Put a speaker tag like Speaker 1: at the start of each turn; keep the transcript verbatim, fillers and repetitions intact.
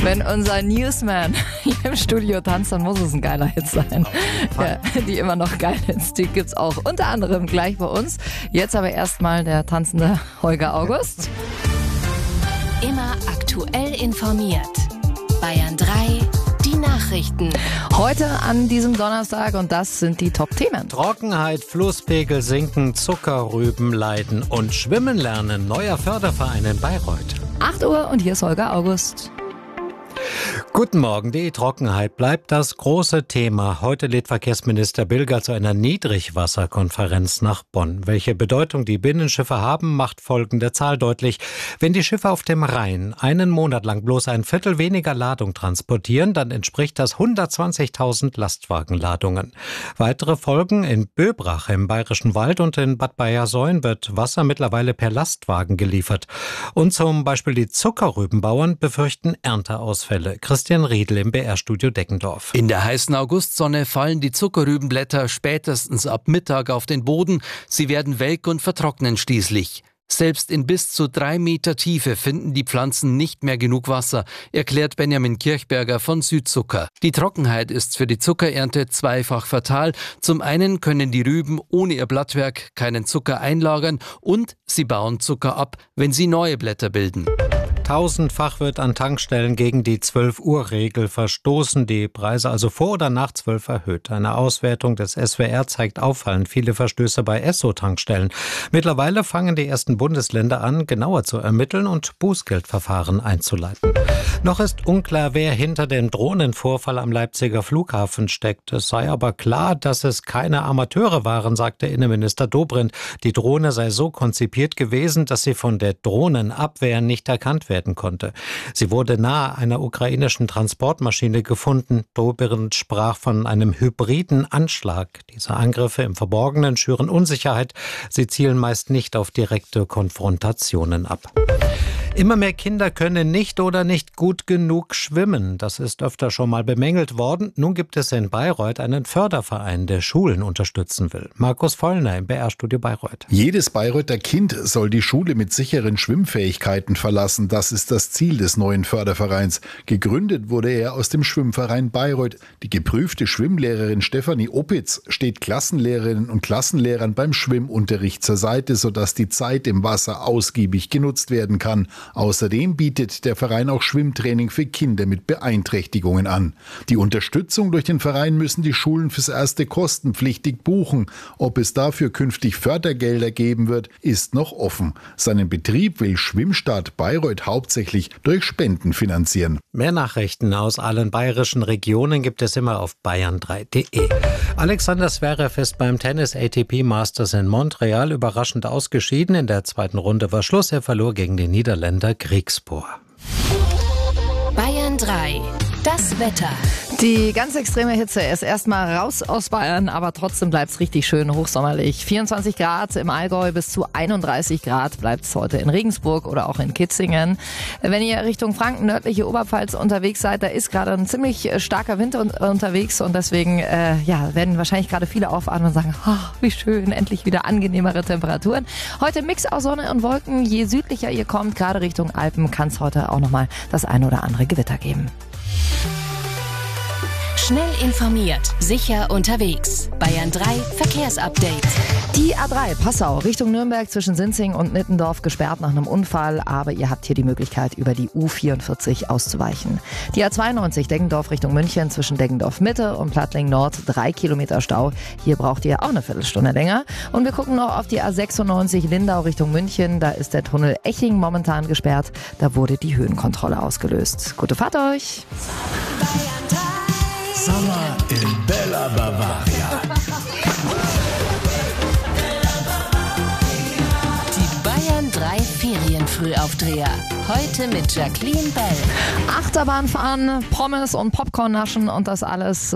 Speaker 1: Wenn unser Newsman hier im Studio tanzt, dann muss es ein geiler Hit sein. Ja, die immer noch geilen Hits, die gibt's auch unter anderem gleich bei uns. Jetzt aber erstmal der tanzende Holger August.
Speaker 2: Immer aktuell informiert. Bayern drei, die Nachrichten.
Speaker 1: Heute an diesem Donnerstag und das sind die Top-Themen.
Speaker 3: Trockenheit, Flusspegel sinken, Zuckerrüben leiden und Schwimmen lernen. Neuer Förderverein in Bayreuth.
Speaker 1: acht Uhr und hier ist Holger August.
Speaker 3: Guten Morgen. Die Trockenheit bleibt das große Thema. Heute lädt Verkehrsminister Bilger zu einer Niedrigwasserkonferenz nach Bonn. Welche Bedeutung die Binnenschiffe haben, macht folgende Zahl deutlich. Wenn die Schiffe auf dem Rhein einen Monat lang bloß ein Viertel weniger Ladung transportieren, dann entspricht das hundertzwanzigtausend Lastwagenladungen. Weitere Folgen: in Böbrach im Bayerischen Wald und in Bad Bayersoien wird Wasser mittlerweile per Lastwagen geliefert. Und zum Beispiel die Zuckerrübenbauern befürchten Ernteausfälle. Christian Riedl im B R-Studio Deggendorf.
Speaker 4: In der heißen Augustsonne fallen die Zuckerrübenblätter spätestens ab Mittag auf den Boden. Sie werden welk und vertrocknen schließlich. Selbst in bis zu drei Meter Tiefe finden die Pflanzen nicht mehr genug Wasser, erklärt Benjamin Kirchberger von Südzucker. Die Trockenheit ist für die Zuckerernte zweifach fatal. Zum einen können die Rüben ohne ihr Blattwerk keinen Zucker einlagern und sie bauen Zucker ab, wenn sie neue Blätter bilden.
Speaker 3: Tausendfach wird an Tankstellen gegen die zwölf-Uhr-Regel verstoßen, die Preise also vor oder nach zwölf erhöht. Eine Auswertung des S W R zeigt auffallend viele Verstöße bei Esso-Tankstellen. Mittlerweile fangen die ersten Bundesländer an, genauer zu ermitteln und Bußgeldverfahren einzuleiten. Noch ist unklar, wer hinter dem Drohnenvorfall am Leipziger Flughafen steckt. Es sei aber klar, dass es keine Amateure waren, sagte Innenminister Dobrindt. Die Drohne sei so konzipiert gewesen, dass sie von der Drohnenabwehr nicht erkannt werden konnte. Sie wurde nahe einer ukrainischen Transportmaschine gefunden. Dobrindt sprach von einem hybriden Anschlag. Diese Angriffe im Verborgenen schüren Unsicherheit. Sie zielen meist nicht auf direkte Konfrontationen ab. Immer mehr Kinder können nicht oder nicht gut genug schwimmen. Das ist öfter schon mal bemängelt worden. Nun gibt es in Bayreuth einen Förderverein, der Schulen unterstützen will. Markus Vollner im B R-Studio Bayreuth.
Speaker 5: Jedes Bayreuther Kind soll die Schule mit sicheren Schwimmfähigkeiten verlassen. Das ist das Ziel des neuen Fördervereins. Gegründet wurde er aus dem Schwimmverein Bayreuth. Die geprüfte Schwimmlehrerin Stefanie Opitz steht Klassenlehrerinnen und Klassenlehrern beim Schwimmunterricht zur Seite, sodass die Zeit im Wasser ausgiebig genutzt werden kann. Außerdem bietet der Verein auch Schwimmtraining für Kinder mit Beeinträchtigungen an. Die Unterstützung durch den Verein müssen die Schulen fürs Erste kostenpflichtig buchen. Ob es dafür künftig Fördergelder geben wird, ist noch offen. Seinen Betrieb will Schwimmstadt Bayreuth hauptsächlich durch Spenden finanzieren.
Speaker 3: Mehr Nachrichten aus allen bayerischen Regionen gibt es immer auf bayern drei punkt de. Alexander Zverev ist beim Tennis A T P Masters in Montreal überraschend ausgeschieden. In der zweiten Runde war Schluss. Er verlor gegen den Niederländer Griegspoor.
Speaker 2: Bayern drei, das Wetter.
Speaker 1: Die ganz extreme Hitze ist erstmal raus aus Bayern, aber trotzdem bleibt es richtig schön hochsommerlich. vierundzwanzig Grad im Allgäu, bis zu einunddreißig Grad bleibt es heute in Regensburg oder auch in Kitzingen. Wenn ihr Richtung Franken, nördliche Oberpfalz unterwegs seid, da ist gerade ein ziemlich starker Wind un- unterwegs und deswegen äh, ja, werden wahrscheinlich gerade viele aufatmen und sagen, oh, wie schön, endlich wieder angenehmere Temperaturen. Heute Mix aus Sonne und Wolken. Je südlicher ihr kommt, gerade Richtung Alpen, kann es heute auch nochmal das ein oder andere Gewitter geben.
Speaker 2: Schnell informiert, sicher unterwegs. Bayern drei Verkehrsupdate.
Speaker 1: Die A drei Passau Richtung Nürnberg zwischen Sinzing und Nittendorf gesperrt nach einem Unfall, aber ihr habt hier die Möglichkeit, über die U vierundvierzig auszuweichen. Die A zweiundneunzig Deggendorf Richtung München zwischen Deggendorf Mitte und Plattling Nord, drei Kilometer Stau. Hier braucht ihr auch eine Viertelstunde länger. Und wir gucken noch auf die A sechsundneunzig Lindau Richtung München. Da ist der Tunnel Eching momentan gesperrt. Da wurde die Höhenkontrolle ausgelöst. Gute Fahrt euch!
Speaker 6: Sommer in Bella Bavaria.
Speaker 2: Die Bayern drei Ferienfrühaufdreher. Heute mit Jacqueline Bell.
Speaker 1: Achterbahn fahren, Pommes und Popcorn naschen und das alles